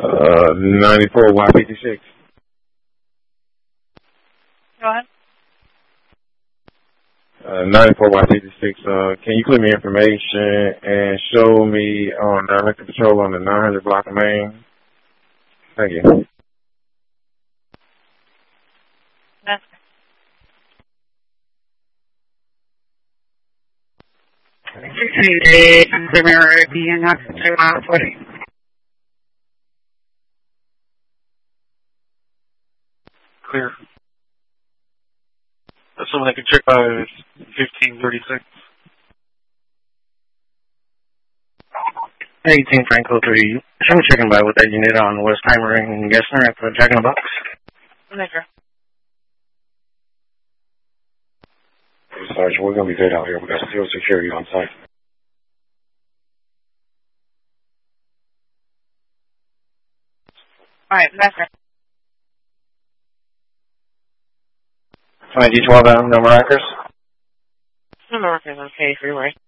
94 Y56. Go ahead. 94 Y56. Can you clear me information and show me on Director Patrol on the 900 block of Main? Thank you. That's 68, Premier being up to halfway. Clear. That's someone that can check by 1536. 18 Franco 3. I'm checking by with that unit on Westheimer and Gessner at the Jack in the Box. Measure. Hey, Sergeant, we're going to be good out here. We got field security on site. All right, measure. 2012 Adam, no markers. No markers on K freeway.